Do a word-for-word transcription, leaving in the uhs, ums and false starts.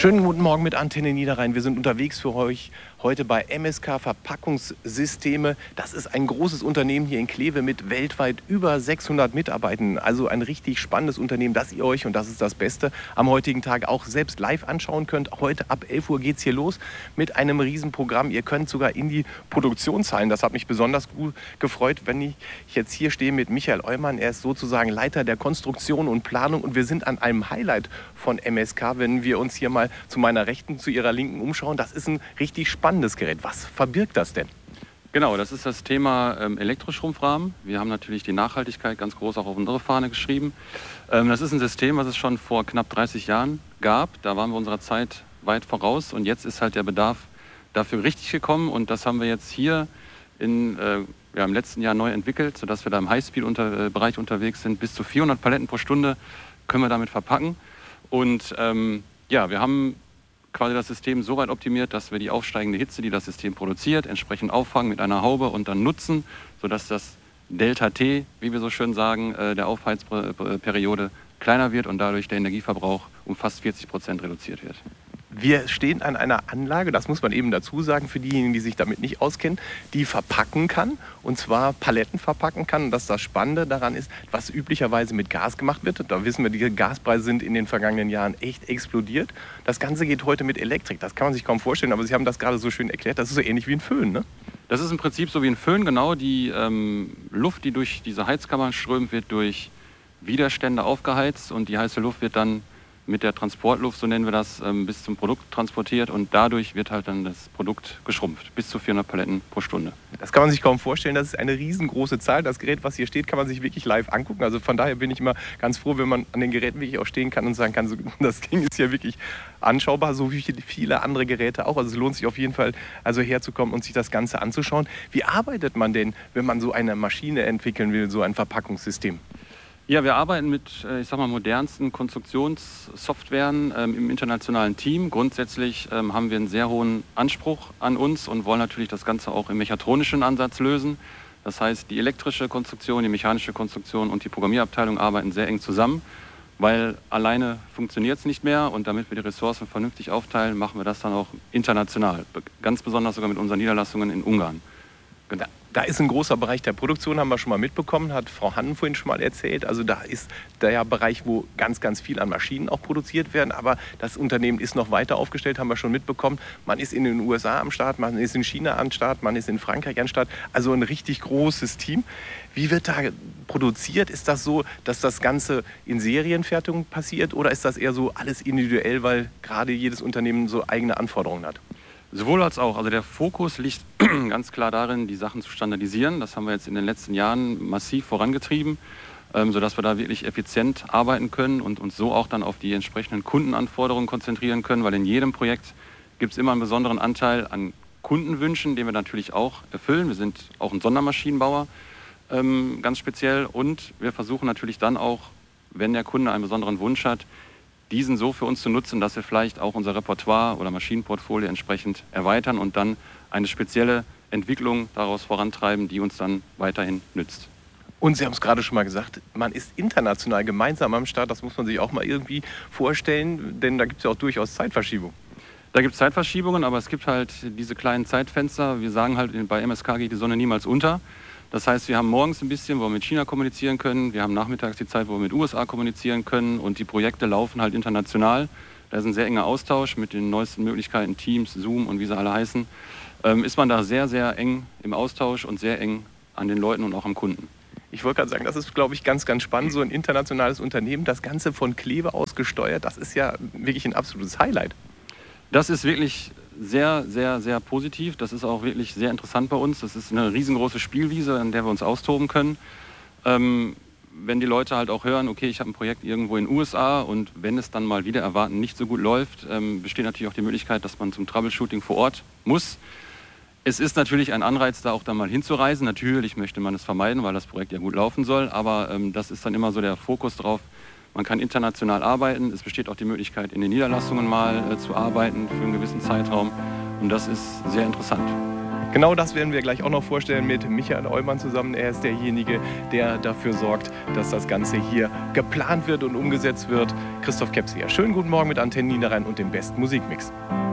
Schönen guten Morgen mit Antenne Niederrhein. Wir sind unterwegs für euch heute bei M S K Verpackungssysteme. Das ist ein großes Unternehmen hier in Kleve mit weltweit über sechshundert Mitarbeitern. Also ein richtig spannendes Unternehmen, das ihr euch, und das ist das Beste, am heutigen Tag auch selbst live anschauen könnt. Heute ab elf Uhr geht es hier los mit einem Riesenprogramm. Ihr könnt sogar in die Produktion zahlen. Das hat mich besonders gut gefreut, wenn ich jetzt hier stehe mit Michael Eumann. Er ist sozusagen Leiter der Konstruktion und Planung. Und wir sind an einem Highlight von M S K, wenn wir uns hier mal zu meiner Rechten, zu Ihrer Linken umschauen. Das ist ein richtig spannendes Gerät. Was verbirgt das denn? Genau, das ist das Thema ähm, Elektroschrumpfrahmen. Wir haben natürlich die Nachhaltigkeit ganz groß auch auf unsere Fahne geschrieben. Ähm, das ist ein System, was es schon vor knapp dreißig Jahren gab. Da waren wir unserer Zeit weit voraus und jetzt ist halt der Bedarf dafür richtig gekommen und das haben wir jetzt hier in, äh, ja, im letzten Jahr neu entwickelt, sodass wir da im Highspeed-Bereich unterwegs sind. Bis zu vierhundert Paletten pro Stunde können wir damit verpacken. Und ähm, ja, wir haben quasi das System so weit optimiert, dass wir die aufsteigende Hitze, die das System produziert, entsprechend auffangen mit einer Haube und dann nutzen, sodass das Delta T, wie wir so schön sagen, der Aufheizperiode kleiner wird und dadurch der Energieverbrauch um fast vierzig Prozent reduziert wird. Wir stehen an einer Anlage, das muss man eben dazu sagen, für diejenigen, die sich damit nicht auskennen, die verpacken kann, und zwar Paletten verpacken kann. Und das das Spannende daran ist, was üblicherweise mit Gas gemacht wird. Da wissen wir, die Gaspreise sind in den vergangenen Jahren echt explodiert. Das Ganze geht heute mit Elektrik. Das kann man sich kaum vorstellen, aber Sie haben das gerade so schön erklärt. Das ist so ähnlich wie ein Föhn, ne? Das ist im Prinzip so wie ein Föhn, genau. Die ähm, Luft, die durch diese Heizkammer strömt, wird durch Widerstände aufgeheizt und die heiße Luft wird dann mit der Transportluft, so nennen wir das, bis zum Produkt transportiert und dadurch wird halt dann das Produkt geschrumpft, bis zu vierhundert Paletten pro Stunde. Das kann man sich kaum vorstellen, das ist eine riesengroße Zahl. Das Gerät, was hier steht, kann man sich wirklich live angucken. Also von daher bin ich immer ganz froh, wenn man an den Geräten wirklich auch stehen kann und sagen kann, das Ding ist ja wirklich anschaubar, so wie viele andere Geräte auch. Also es lohnt sich auf jeden Fall, also herzukommen und sich das Ganze anzuschauen. Wie arbeitet man denn, wenn man so eine Maschine entwickeln will, so ein Verpackungssystem? Ja, wir arbeiten mit, ich sag mal, modernsten Konstruktionssoftwaren ähm, im internationalen Team. Grundsätzlich ähm, haben wir einen sehr hohen Anspruch an uns und wollen natürlich das Ganze auch im mechatronischen Ansatz lösen. Das heißt, die elektrische Konstruktion, die mechanische Konstruktion und die Programmierabteilung arbeiten sehr eng zusammen, weil alleine funktioniert es nicht mehr und damit wir die Ressourcen vernünftig aufteilen, machen wir das dann auch international. Ganz besonders sogar mit unseren Niederlassungen in Ungarn. Genau. Da ist ein großer Bereich der Produktion, haben wir schon mal mitbekommen, hat Frau Hannen vorhin schon mal erzählt. Also da ist der Bereich, wo ganz, ganz viel an Maschinen auch produziert werden. Aber das Unternehmen ist noch weiter aufgestellt, haben wir schon mitbekommen. Man ist in den U S A am Start, man ist in China am Start, man ist in Frankreich am Start. Also ein richtig großes Team. Wie wird da produziert? Ist das so, dass das Ganze in Serienfertigung passiert? Oder ist das eher so alles individuell, weil gerade jedes Unternehmen so eigene Anforderungen hat? Sowohl als auch. Also der Fokus liegt ganz klar darin, die Sachen zu standardisieren. Das haben wir jetzt in den letzten Jahren massiv vorangetrieben, ähm, sodass wir da wirklich effizient arbeiten können und uns so auch dann auf die entsprechenden Kundenanforderungen konzentrieren können, weil in jedem Projekt gibt es immer einen besonderen Anteil an Kundenwünschen, den wir natürlich auch erfüllen. Wir sind auch ein Sondermaschinenbauer, ähm, ganz speziell, und wir versuchen natürlich dann auch, wenn der Kunde einen besonderen Wunsch hat, diesen so für uns zu nutzen, dass wir vielleicht auch unser Repertoire oder Maschinenportfolio entsprechend erweitern und dann eine spezielle Entwicklung daraus vorantreiben, die uns dann weiterhin nützt. Und Sie haben es gerade schon mal gesagt, man ist international gemeinsam am Start. Das muss man sich auch mal irgendwie vorstellen, denn da gibt es ja auch durchaus Zeitverschiebung. Da gibt es Zeitverschiebungen, aber es gibt halt diese kleinen Zeitfenster. Wir sagen halt, bei M S K geht die Sonne niemals unter. Das heißt, wir haben morgens ein bisschen, wo wir mit China kommunizieren können. Wir haben nachmittags die Zeit, wo wir mit U S A kommunizieren können. Und die Projekte laufen halt international. Da ist ein sehr enger Austausch mit den neuesten Möglichkeiten, Teams, Zoom und wie sie alle heißen. Ähm, ist man da sehr, sehr eng im Austausch und sehr eng an den Leuten und auch am Kunden. Ich wollte gerade sagen, das ist, glaube ich, ganz, ganz spannend. So ein internationales Unternehmen, das Ganze von Kleve aus gesteuert, das ist ja wirklich ein absolutes Highlight. Das ist wirklich sehr, sehr, sehr positiv. Das ist auch wirklich sehr interessant bei uns. Das ist eine riesengroße Spielwiese, an der wir uns austoben können. Ähm, wenn die Leute halt auch hören, okay, ich habe ein Projekt irgendwo in den U S A und wenn es dann mal wieder erwarten nicht so gut läuft, ähm, besteht natürlich auch die Möglichkeit, dass man zum Troubleshooting vor Ort muss. Es ist natürlich ein Anreiz, da auch dann mal hinzureisen. Natürlich möchte man es vermeiden, weil das Projekt ja gut laufen soll, aber ähm, das ist dann immer so der Fokus drauf. Man kann international arbeiten, es besteht auch die Möglichkeit, in den Niederlassungen mal äh, zu arbeiten für einen gewissen Zeitraum und das ist sehr interessant. Genau das werden wir gleich auch noch vorstellen mit Michael Eulmann zusammen. Er ist derjenige, der dafür sorgt, dass das Ganze hier geplant wird und umgesetzt wird. Christoph Kepsier, schönen guten Morgen mit Antennen Niederrhein und dem besten Musikmix.